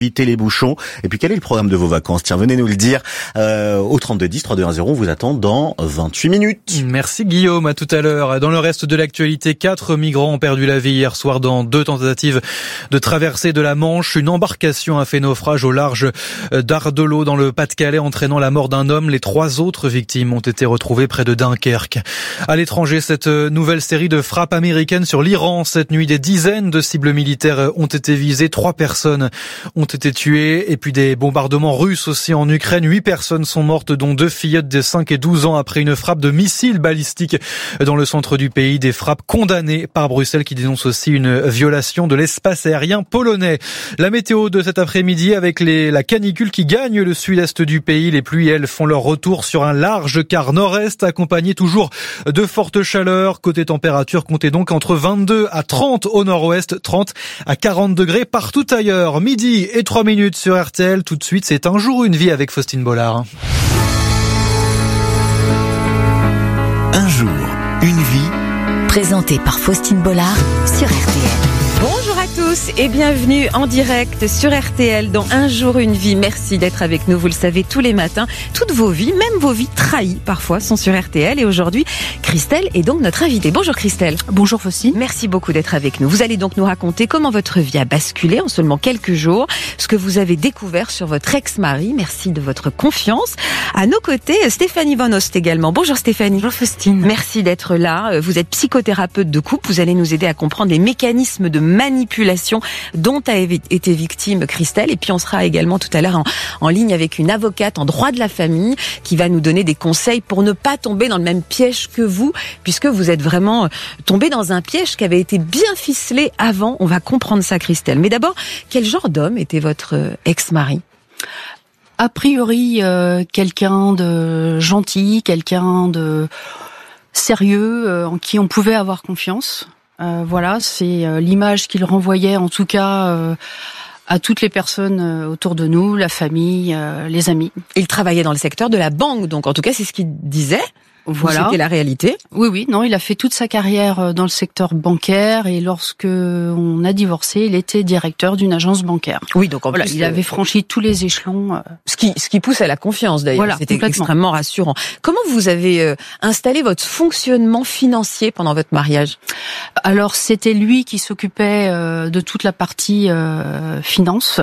éviter les bouchons. Et puis quel est le programme de vos vacances? Tiens, venez nous le dire au 3210 3210. On vous attend dans 28 minutes. Merci Guillaume, à tout à l'heure. Dans le reste de l'actualité, 4 migrants ont perdu la vie hier soir dans 2 tentatives de traversée de la Manche. Une embarcation a fait naufrage au large d'Ardelot dans le Pas-de-Calais, entraînant la mort d'un homme. Les 3 autres victimes ont été retrouvées près de Dunkerque. À l'étranger, cette nouvelle série de frappes américaines sur l'Iran. Cette nuit, des dizaines de cibles militaires ont été visées. 3 personnes ont été tuées. Et puis des bombardements russes aussi en Ukraine. 8 personnes sont mortes, dont 2 fillettes de 5 et 12 ans après une frappe de missiles balistiques dans le centre du pays. Des frappes condamnées par Bruxelles, qui dénonce aussi une violation de l'espace aérien polonais. La météo de cet après-midi avec la canicule qui gagne le sud-est du pays. Les pluies, elles, font leur retour sur un large quart nord-est, accompagné toujours de fortes chaleurs. Côté température, comptez donc entre 22 à 30 au nord-ouest, 30 à 40 degrés partout ailleurs. Midi et 3 minutes sur RTL. Tout de suite, c'est Un jour une vie avec Faustine Bollard. Un jour, une vie. Présenté par Faustine Bollard sur RTL. Bonjour à tous et bienvenue en direct sur RTL dans Un jour une vie. Merci d'être avec nous, vous le savez, tous les matins. Toutes vos vies, même vos vies trahies parfois, sont sur RTL. Et aujourd'hui, Christelle est donc notre invitée. Bonjour Christelle. Bonjour Faustine. Merci beaucoup d'être avec nous. Vous allez donc nous raconter comment votre vie a basculé en seulement quelques jours, ce que vous avez découvert sur votre ex-mari. Merci de votre confiance. À nos côtés, Stéphanie Van Ost également. Bonjour Stéphanie. Bonjour Faustine. Merci d'être là. Vous êtes psychothérapeute de couple. Vous allez nous aider à comprendre les mécanismes de manipulation dont a été victime Christelle. Et puis on sera également tout à l'heure en ligne avec une avocate en droit de la famille qui va nous donner des conseils pour ne pas tomber dans le même piège que vous, puisque vous êtes vraiment tombé dans un piège qui avait été bien ficelé avant. On va comprendre ça Christelle. Mais d'abord, quel genre d'homme était votre ex-mari ? A priori, quelqu'un de gentil, quelqu'un de sérieux, en qui on pouvait avoir confiance. Voilà, c'est l'image qu'il renvoyait, en tout cas, à toutes les personnes autour de nous, la famille, les amis. Il travaillait dans le secteur de la banque, donc en tout cas, c'est ce qu'il disait. Voilà. C'était la réalité. Oui, non, il a fait toute sa carrière dans le secteur bancaire et lorsque on a divorcé, il était directeur d'une agence bancaire. Oui, donc en voilà, plus, il avait franchi tous les échelons. Ce qui pousse à la confiance d'ailleurs. Voilà, c'était extrêmement rassurant. Comment vous avez installé votre fonctionnement financier pendant votre mariage ? Alors, c'était lui qui s'occupait de toute la partie finance.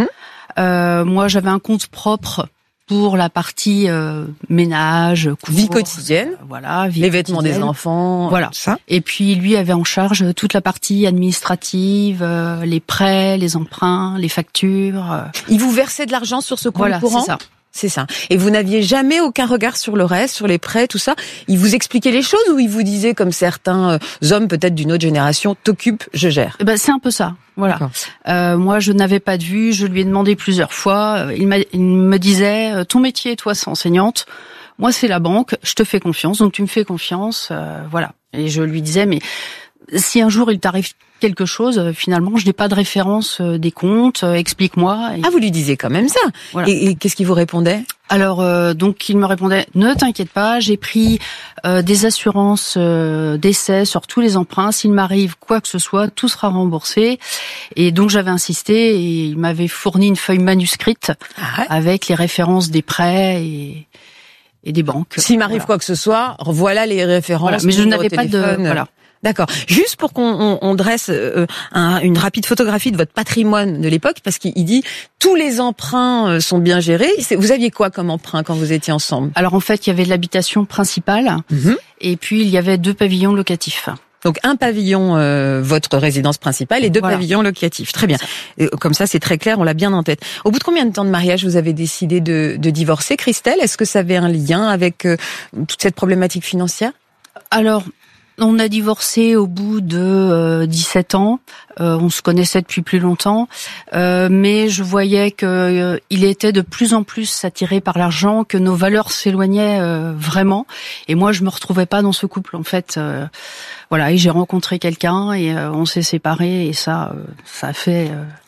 Moi, j'avais un compte propre pour la partie ménage, course, vie quotidienne, voilà, les vêtements des enfants, voilà. Ça. Et puis lui avait en charge toute la partie administrative, les prêts, les emprunts, les factures. Il vous versait de l'argent sur ce compte courant ? C'est ça. C'est ça. Et vous n'aviez jamais aucun regard sur le reste, sur les prêts, tout ça. Il vous expliquait les choses ou il vous disait, comme certains hommes peut-être d'une autre génération, t'occupe, je gère. C'est un peu ça. Voilà. Moi, je n'avais pas de vue. Je lui ai demandé plusieurs fois. Il me disait, ton métier, toi, c'est enseignante. Moi, c'est la banque. Je te fais confiance. Donc, tu me fais confiance. Voilà. Et je lui disais, mais si un jour il t'arrive quelque chose, finalement, je n'ai pas de référence des comptes, explique-moi. Ah, vous lui disiez quand même ça. Voilà. Et qu'est-ce qu'il vous répondait ? Alors, donc, il me répondait, ne t'inquiète pas, j'ai pris des assurances d'essai sur tous les emprunts. S'il m'arrive quoi que ce soit, tout sera remboursé. Et donc, j'avais insisté et il m'avait fourni une feuille manuscrite avec les références des prêts et des banques. S'il m'arrive quoi que ce soit, voilà les références. Voilà. Mais je n'avais pas de... Voilà. D'accord. Juste pour qu'on dresse une rapide photographie de votre patrimoine de l'époque, parce qu'il dit tous les emprunts sont bien gérés. Vous aviez quoi comme emprunt quand vous étiez ensemble ? Alors en fait, il y avait l'habitation principale et puis il y avait 2 pavillons locatifs. Donc un pavillon, votre résidence principale, et 2 pavillons locatifs. Très bien. Comme ça, c'est très clair, on l'a bien en tête. Au bout de combien de temps de mariage vous avez décidé de divorcer, Christelle ? Est-ce que ça avait un lien avec toute cette problématique financière ? Alors, on a divorcé au bout de 17 ans. On se connaissait depuis plus longtemps, mais je voyais que il était de plus en plus attiré par l'argent, que nos valeurs s'éloignaient vraiment. Et moi, je me retrouvais pas dans ce couple, en fait. Voilà, et j'ai rencontré quelqu'un et on s'est séparés et ça a fait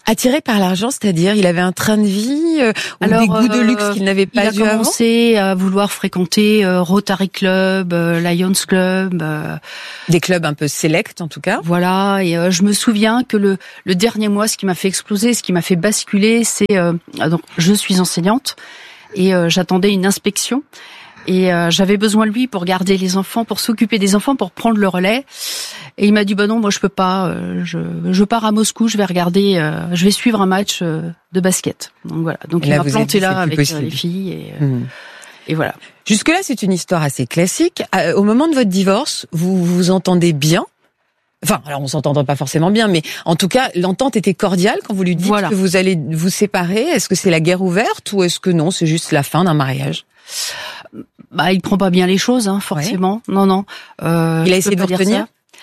Attiré par l'argent, c'est-à-dire il avait un train de vie ou des goûts de luxe qu'il n'avait pas eu avant. Il a commencé à vouloir fréquenter Rotary Club, Lions Club, des clubs un peu sélects en tout cas. Voilà, et je me souviens que le dernier mois, ce qui m'a fait exploser, ce qui m'a fait basculer, c'est donc je suis enseignante et j'attendais une inspection. Et j'avais besoin de lui pour garder les enfants, pour s'occuper des enfants, pour prendre le relais. Et il m'a dit, non, moi je peux pas. Je pars à Moscou, je vais suivre un match de basket. Donc voilà. Donc il m'a planté là avec les filles et voilà. Jusque là, c'est une histoire assez classique. Au moment de votre divorce, vous vous entendez bien. Enfin, alors on s'entendrait pas forcément bien, mais en tout cas, l'entente était cordiale quand vous lui dites que vous allez vous séparer. Est-ce que c'est la guerre ouverte ou est-ce que non, c'est juste la fin d'un mariage? Il prend pas bien les choses, forcément. Ouais. Non. Il a essayé de vous retenir?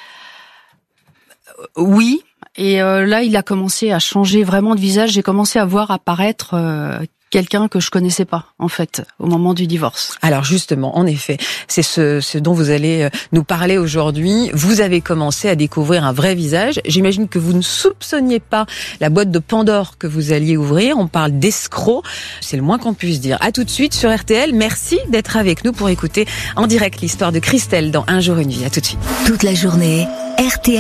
Oui. Et là, il a commencé à changer vraiment de visage. J'ai commencé à voir apparaître quelqu'un que je connaissais pas, en fait, au moment du divorce. Alors justement, en effet, c'est ce dont vous allez nous parler aujourd'hui. Vous avez commencé à découvrir un vrai visage. J'imagine que vous ne soupçonniez pas la boîte de Pandore que vous alliez ouvrir. On parle d'escroc. C'est le moins qu'on puisse dire. À tout de suite sur RTL. Merci d'être avec nous pour écouter en direct l'histoire de Christelle dans Un jour une vie. À tout de suite. Toute la journée, RTL.